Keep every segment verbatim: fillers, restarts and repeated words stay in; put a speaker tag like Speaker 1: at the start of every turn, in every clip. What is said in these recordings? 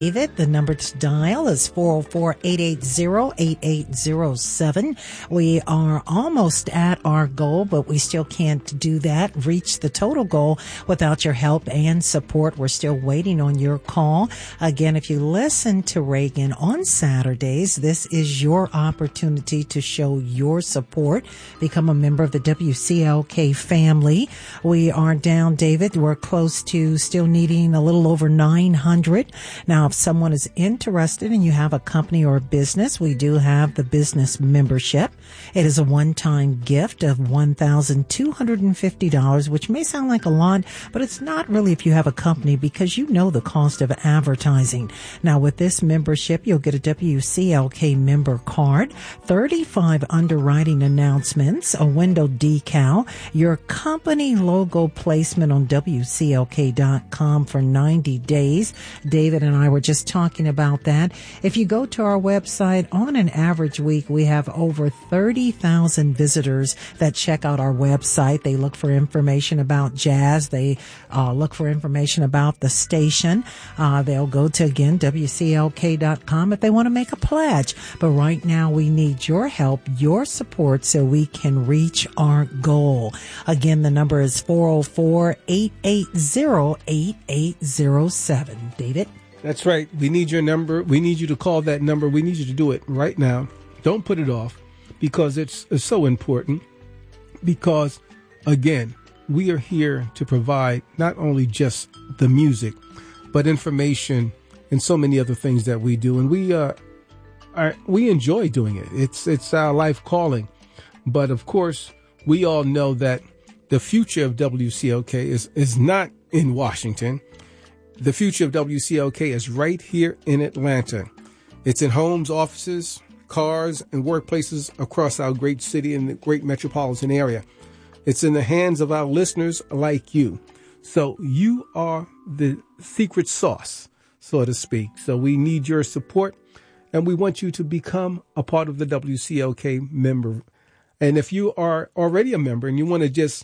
Speaker 1: David, the number to dial is four oh four, eight eight zero, eight eight zero seven. We are almost at our goal, but we still can't do that, reach the total goal without your help and support. We're still waiting on your call. Again, if you listen to Reagan on Saturdays, this is your opportunity to show your support. Become a member of the W C L K family. We are down, David. We're close to still needing a little over nine hundred. Now, if someone is interested and you have a company or a business, we do have the business membership. It is a one-time gift of one thousand two hundred fifty dollars, which may sound like a lot, but it's not really if you have a company because you know the cost of advertising. Now, with this membership, you'll get a W C L K member card, thirty-five underwriting announcements, a window decal, your company logo placement on W C L K dot com for ninety days. David and I were just talking about that. If you go to our website, on an average week, we have over thirty thousand visitors that check out our website. They look for information about jazz. They uh, look for information about the station. Uh, they'll go to, again, W C L K dot com if they want to make a pledge. But right now, we need your help, your support, so we can reach our goal. Again, the number is four oh four, eight eight zero, eight eight zero seven. David?
Speaker 2: That's right. We need your number. We need you to call that number. We need you to do it right now. Don't put it off because it's, it's so important. Because, again, we are here to provide not only just the music, but information and so many other things that we do. And we uh, are, we enjoy doing it. It's, it's our life calling. But, of course, we all know that the future of W C L K is, is not in Washington. The future of W C L K is right here in Atlanta. It's in homes, offices, cars, and workplaces across our great city and the great metropolitan area. It's in the hands of our listeners like you. So you are the secret sauce, so to speak. So we need your support, and we want you to become a part of the W C L K member. And if you are already a member and you want to just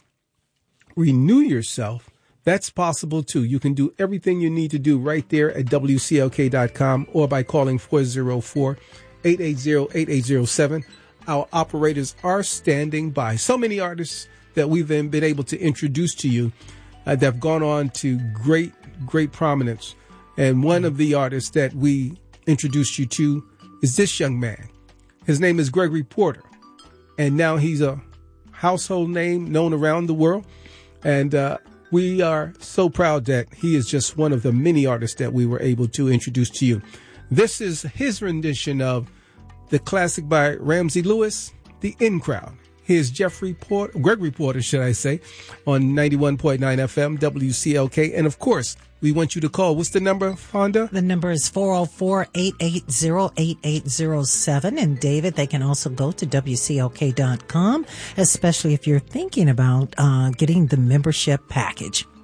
Speaker 2: renew yourself, that's possible, too. You can do everything you need to do right there at W C L K dot com or by calling four oh four, eight eight zero, eight eight zero seven. Our operators are standing by. So many artists that we've been able to introduce to you uh, that have gone on to great, great prominence. And one of the artists that we introduced you to is this young man. His name is Gregory Porter. And now he's a household name known around the world. And uh we are so proud that he is just one of the many artists that we were able to introduce to you. This is his rendition of the classic by Ramsey Lewis, The In Crowd. Here's Jeffrey Porter, Gregory Porter, should I say, on ninety-one point nine F M, W C L K. And of course, we want you to call. What's the number, Fonda?
Speaker 1: The number is four oh four, eight eight zero, eight eight zero seven. And David, they can also go to W C L K dot com, especially if you're thinking about uh, getting the membership package.